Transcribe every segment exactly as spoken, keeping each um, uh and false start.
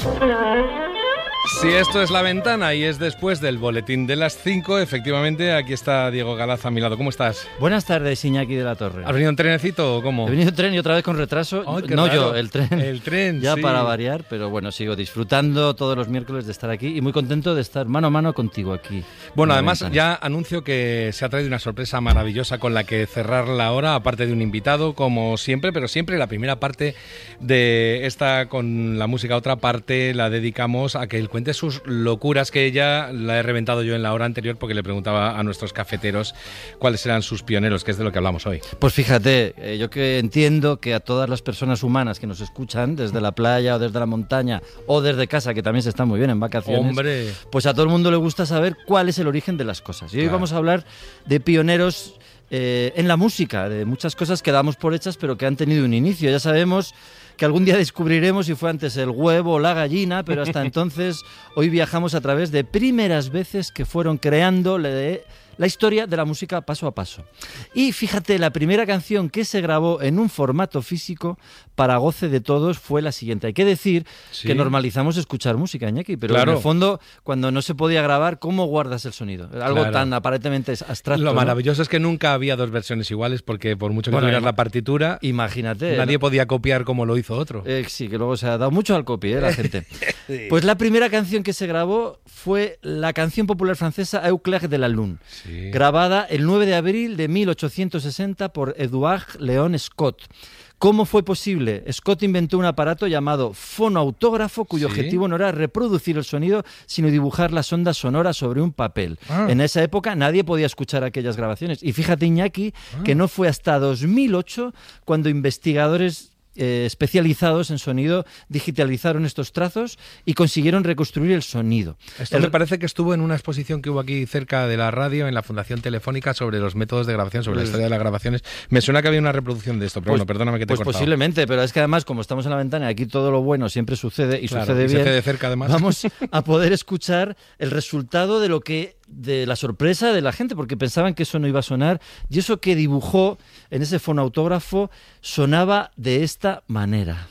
Si esto es La Ventana y es después del boletín de las cinco, efectivamente, aquí está Diego Galaz a mi lado. ¿Cómo estás? Buenas tardes, Iñaki de la Torre. ¿Has venido en trenecito o cómo? He venido en tren y otra vez con retraso. Oh, no raro. yo, el tren. El tren, Ya sí. para variar, pero bueno, sigo disfrutando todos los miércoles de estar aquí y muy contento de estar mano a mano contigo aquí. Bueno, además Ventana. ya anuncio que se ha traído una sorpresa maravillosa con la que cerrar la hora, aparte de un invitado, como siempre, pero siempre la primera parte de esta con la música, otra parte la dedicamos a que él cuente sus locuras, que ya la he reventado yo en la hora anterior porque le preguntaba a nuestros cafeteros cuáles eran sus pioneros, que es de lo que hablamos hoy. Pues fíjate, eh, yo que entiendo que a todas las personas humanas que nos escuchan desde la playa o desde la montaña o desde casa, que también se está muy bien en vacaciones, ¡Hombre! Pues a todo el mundo le gusta saber cuál es el origen de las cosas. Y hoy Claro. vamos a hablar de pioneros eh, en la música, de muchas cosas que damos por hechas pero que han tenido un inicio. Ya sabemos que algún día descubriremos si fue antes el huevo o la gallina, pero hasta entonces hoy viajamos a través de primeras veces que fueron creando la, la historia de la música paso a paso. Y fíjate, la primera canción que se grabó en un formato físico para goce de todos fue la siguiente. Hay que decir Sí. que normalizamos escuchar música, Iñaki, pero Claro. en el fondo, cuando no se podía grabar, ¿cómo guardas el sonido? Algo Claro. tan aparentemente abstracto. Lo ¿no? maravilloso es que nunca había dos versiones iguales porque por mucho que Bueno, tuvieras ima- la partitura, Imagínate. nadie ¿no? podía copiar como lo hizo otro. Eh, sí, que luego se ha dado mucho al copy, ¿eh? La gente. Pues la primera canción que se grabó fue la canción popular francesa Eu clair de la lune, Sí. grabada el nueve de abril de mil ochocientos sesenta por Edouard Léon Scott. ¿Cómo fue posible? Scott inventó un aparato llamado fonoautógrafo cuyo Sí. objetivo no era reproducir el sonido, sino dibujar las ondas sonoras sobre un papel. Ah. En esa época nadie podía escuchar aquellas grabaciones. Y fíjate, Iñaki, Ah. que no fue hasta dos mil ocho cuando investigadores eh, especializados en sonido digitalizaron estos trazos y consiguieron reconstruir el sonido. Esto El- me parece que estuvo en una exposición que hubo aquí cerca de la radio, en la Fundación Telefónica, sobre los métodos de grabación, sobre la Pues- historia de las grabaciones. Me suena que había una reproducción de esto, pero Pues- bueno, perdóname que te he Pues cortado. posiblemente, pero es que además, como estamos en la ventana y aquí todo lo bueno siempre sucede y Claro, sucede y se bien, hace de cerca, además. vamos a poder escuchar el resultado de lo que de la sorpresa de la gente, porque pensaban que eso no iba a sonar, y eso que dibujó en ese fonautógrafo sonaba de esta manera.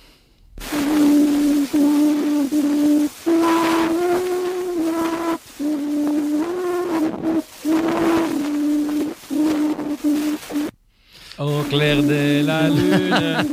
Au clair de la luna.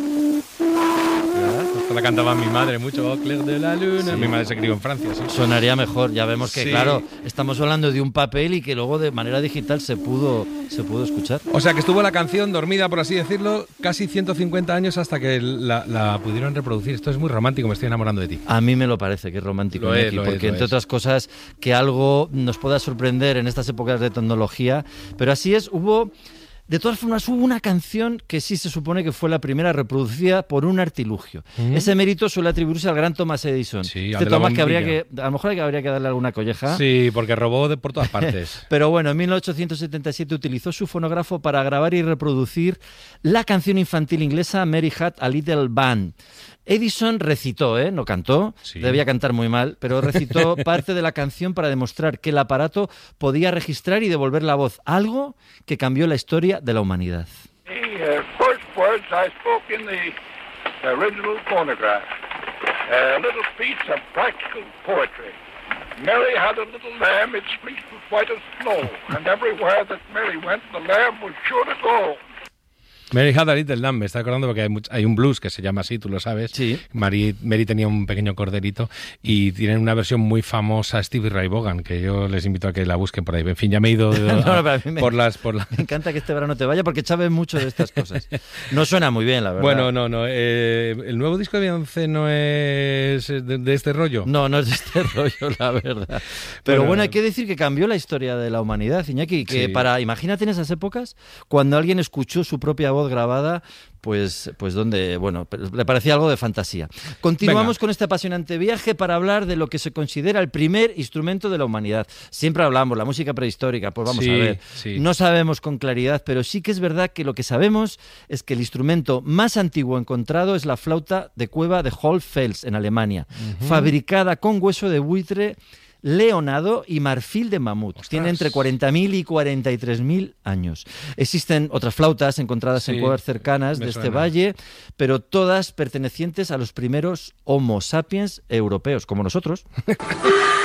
Esto la cantaba mi madre mucho, Au clair de la luna. Sí. Mi madre se crió en Francia, sí. Sonaría mejor, ya vemos que, Sí. claro, estamos hablando de un papel y que luego de manera digital se pudo, se pudo escuchar. O sea que estuvo la canción dormida, por así decirlo, casi ciento cincuenta años hasta que la, la pudieron reproducir. Esto es muy romántico, me estoy enamorando de ti. A mí me lo parece, que es romántico, Lo es, Iñaki, lo es, porque lo entre es. otras cosas que algo nos pueda sorprender en estas épocas de tecnología, pero así es, hubo... De todas formas, hubo una canción que sí se supone que fue la primera reproducida por un artilugio. ¿Mm? Ese mérito suele atribuirse al gran Thomas Edison. Sí, al este de la Thomas que habría bombilla. que, a lo mejor hay que- habría que darle alguna colleja. Sí, porque robó de por todas partes. Pero bueno, en mil ochocientos setenta y siete utilizó su fonógrafo para grabar y reproducir la canción infantil inglesa Mary Had a Little Band. Edison recitó, ¿eh? No cantó, Sí. debía cantar muy mal, pero recitó parte de la canción para demostrar que el aparato podía registrar y devolver la voz, algo que cambió la historia de la humanidad. The uh, first words I spoke in the original phonograph. A little piece of practical poetry. Mary had a little lamb, its fleece was white as snow, and everywhere that Mary went, the lamb was sure to go. Mary Had a Little Lamb, me está acordando porque hay, much- hay un blues que se llama así, tú lo sabes. Sí. Mary, Mary tenía un pequeño corderito y tienen una versión muy famosa, Stevie Ray Vaughan, que yo les invito a que la busquen por ahí. En fin, ya me he ido No, no, pero a mí me- por las... Por la... Me encanta que este verano te vaya porque sabes mucho de estas cosas. No suena muy bien, la verdad. Bueno, no, no. eh, el nuevo disco de Beyoncé no es de, de este rollo. No, no es de este rollo, la verdad. Pero Bueno, bueno, hay que decir que cambió la historia de la humanidad, Iñaki, que Sí. para, imagínate en esas épocas, cuando alguien escuchó su propia voz grabada, pues, pues donde, bueno, le parecía algo de fantasía. Continuamos Venga. con este apasionante viaje para hablar de lo que se considera el primer instrumento de la humanidad. Siempre hablamos, la música prehistórica, pues vamos Sí, a ver. sí. No sabemos con claridad, pero sí que es verdad que lo que sabemos es que el instrumento más antiguo encontrado es la flauta de cueva de Hohlfels en Alemania, fabricada con hueso de buitre leonado y marfil de mamut. Ostras. Tiene entre cuarenta mil y cuarenta y tres mil años. Existen otras flautas encontradas Sí, en cuevas cercanas me de este suena. valle, pero todas pertenecientes a los primeros Homo sapiens europeos, como nosotros.